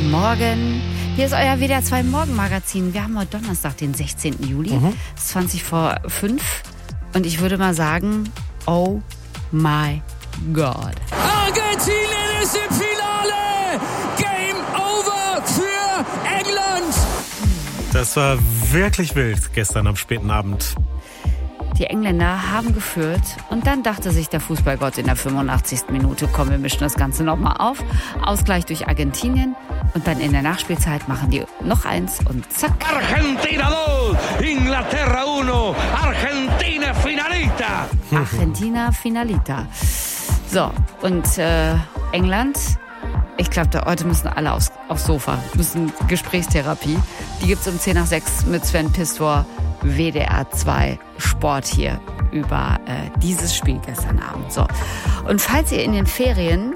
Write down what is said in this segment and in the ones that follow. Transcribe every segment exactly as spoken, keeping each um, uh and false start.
Morgen. Hier ist euer W D R zwei Morgenmagazin. Wir haben heute Donnerstag, den sechzehnten Juli. Mhm. Es ist zwanzig vor fünf. Und ich würde mal sagen, oh my God. Argentinien ist im Finale. Game over für England. Das war wirklich wild gestern am späten Abend. Die Engländer haben geführt und dann dachte sich der Fußballgott in der fünfundachtzigsten Minute, komm, wir mischen das Ganze nochmal auf. Ausgleich durch Argentinien und dann in der Nachspielzeit machen die noch eins und zack. Argentina dos, Inglaterra uno, Argentina finalita. Argentina finalita. So, und äh, England, ich glaube, da heute müssen alle aufs, aufs Sofa, müssen Gesprächstherapie. Die gibt's um zehn nach sechs mit Sven Pistor. W D R zwei Sport hier über äh, dieses Spiel gestern Abend. So. Und falls ihr in den Ferien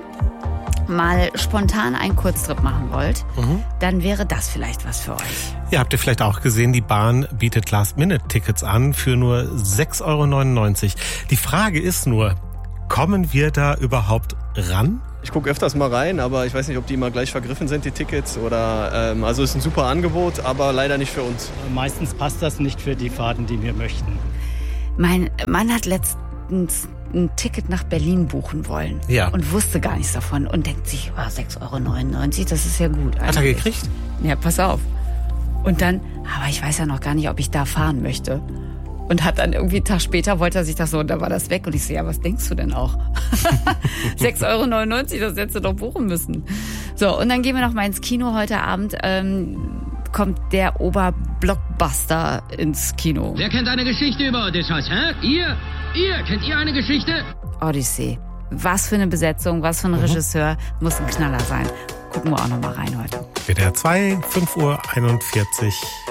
mal spontan einen Kurztrip machen wollt, mhm. dann wäre das vielleicht was für euch. Ja, habt ihr vielleicht auch gesehen, die Bahn bietet Last-Minute-Tickets an für nur sechs Euro neunundneunzig. Die Frage ist nur, kommen wir da überhaupt ran? Ich gucke öfters mal rein, aber ich weiß nicht, ob die immer gleich vergriffen sind, die Tickets. Oder ähm, also ist ein super Angebot, aber leider nicht für uns. Meistens passt das nicht für die Fahrten, die wir möchten. Mein Mann hat letztens ein Ticket nach Berlin buchen wollen ja. und wusste gar nichts davon und denkt sich, oh, sechs Euro neunundneunzig, das ist ja gut. Hat er gekriegt? Ja, pass auf. Und dann, aber ich weiß ja noch gar nicht, ob ich da fahren möchte. Und hat dann irgendwie einen Tag später, wollte er sich das so, und da war das weg. Und ich so, ja, was denkst du denn auch? sechs Euro neunundneunzig, das hättest du doch buchen müssen. So, und dann gehen wir noch mal ins Kino heute Abend. Ähm, kommt der Oberblockbuster ins Kino. Wer kennt eine Geschichte über Odysseus, hä? Ihr? Ihr? Kennt ihr eine Geschichte? Odyssee. Was für eine Besetzung, was für ein mhm. Regisseur. Muss ein Knaller sein. Gucken wir auch noch mal rein heute. W D R zwei, fünf Uhr einundvierzig.